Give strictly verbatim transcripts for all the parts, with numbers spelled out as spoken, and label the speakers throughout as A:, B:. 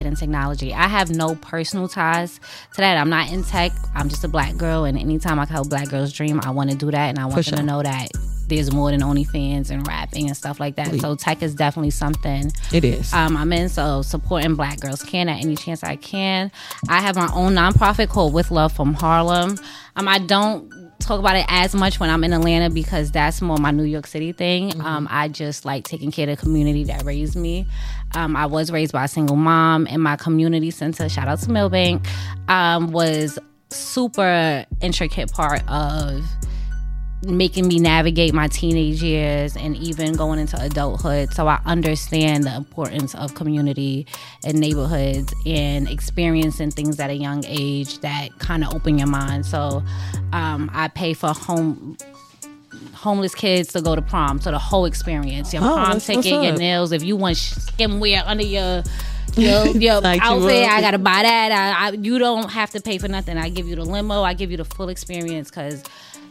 A: in technology. I have no personal ties to that. I'm not in tech. I'm just a black girl, and anytime I can help black girls dream, I want to do that, and I want
B: For
A: them
B: sure.
A: to know that there's more than OnlyFans and rapping and stuff like that.
B: Please.
A: So tech is definitely something
B: It is.
A: um, I'm in. So supporting black girls can at any chance I can. I have my own nonprofit called With Love from Harlem. Um, I don't talk about it as much when I'm in Atlanta because that's more my New York City thing.
B: Mm-hmm.
A: Um, I just like taking care of the community that raised me. Um, I was raised by a single mom, and my community center, shout out to Millbank, um, was super intricate part of making me navigate my teenage years and even going into adulthood. So I understand the importance of community and neighborhoods and experiencing things at a young age that kind of open your mind. So um, I pay for home homeless kids to go to prom. So the whole experience, your
B: Oh,
A: prom
B: that's
A: ticket,
B: what's
A: your
B: up.
A: nails. If you want skim wear under your your, your
B: Like you
A: outfit,
B: would.
A: I gotta buy that. I, I, you don't have to pay for nothing. I give you the limo. I give you the full experience because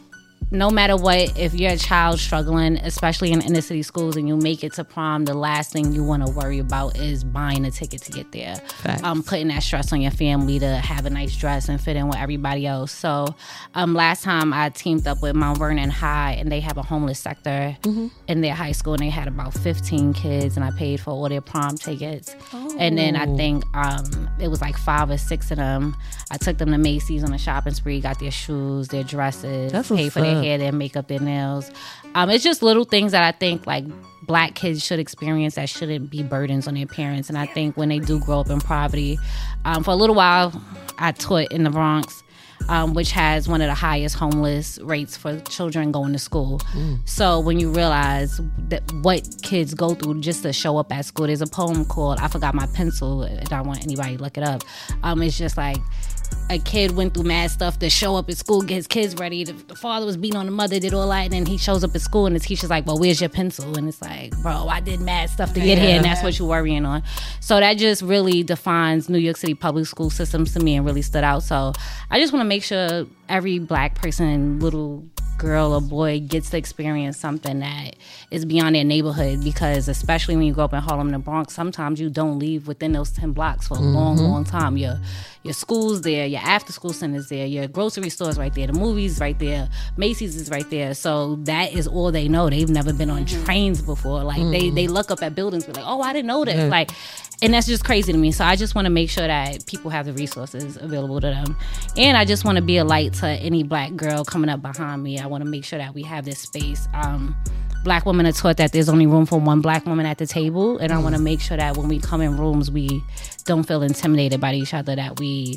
A: no matter what, if you're a child struggling, especially in inner city schools, and you make it to prom, the last thing you want to worry about is buying a ticket to get there.
B: Facts.
A: Um, putting that stress on your family to have a nice dress and fit in with everybody else. So um, last time I teamed up with Mount Vernon High, and they have a homeless sector
B: Mm-hmm.
A: in their high school, and they had about fifteen kids, and I paid for all their prom tickets.
B: Oh.
A: And then I think um, it was like five or six of them. I took them to Macy's on a shopping spree, got their shoes, their dresses,
B: That's
A: paid
B: what's
A: for their
B: up.
A: hair, their makeup, their nails. Um, it's just little things that I think like black kids should experience that shouldn't be burdens on their parents. And I think when they do grow up in poverty, um, for a little while, I taught in the Bronx, um, which has one of the highest homeless rates for children going to school.
B: Mm.
A: So when you realize that what kids go through just to show up at school, there's a poem called "I Forgot My Pencil." I don't want anybody to look it up. Um, it's just like a kid went through mad stuff to show up at school, get his kids ready. The, the father was beating on the mother, did all that, and then he shows up at school and the teacher's like, well, where's your pencil? And it's like, bro, I did mad stuff to get here, and that's what you're worrying on. So that just really defines New York City public school systems to me and really stood out. So I just want to make sure every black person, little girl or boy, gets to experience something that is beyond their neighborhood, because especially when you grow up in Harlem and the Bronx, sometimes you don't leave within those ten blocks for a
B: Mm-hmm.
A: long, long time. Your your school's there, your after school center's there, your grocery store's right there, the movies right there, Macy's is right there. So that is all they know. They've never been on trains before. Like they they look up at buildings and be like, oh, I didn't know this.
B: Yeah.
A: Like, and that's just crazy to me. So I just want to make sure that people have the resources available to them. And I just want to be a light to any black girl coming up behind me. I want to make sure that we have this space. Um, black women are taught that there's only room for one black woman at the table. And I want to make sure that when we come in rooms, we don't feel intimidated by each other, that we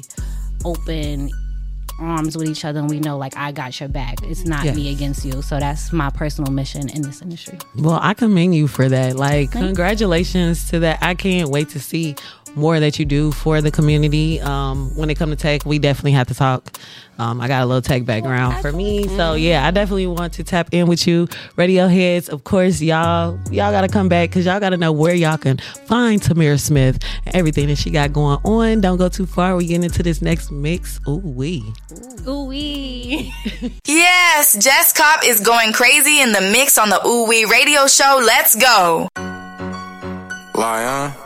A: open arms with each other and we know, like, I got your back. It's not
B: Yes.
A: me against you. So that's my personal mission in this industry.
B: Well, I commend you for that. Like, congratulations to that. I can't wait to see more that you do for the community. Um, when it comes to tech, we definitely have to talk. Um, I got a little tech background for me. So yeah, I definitely want to tap in with you. Radio heads, of course, y'all, y'all got to come back because y'all got to know where y'all can find Tamira Smith and everything that she got going on. Don't go too far. We get into this next mix. Ooh wee.
A: Ooh wee.
C: Yes, Jess Cop is going crazy in the mix on the Ooh Wee radio show. Let's go.
D: Lion.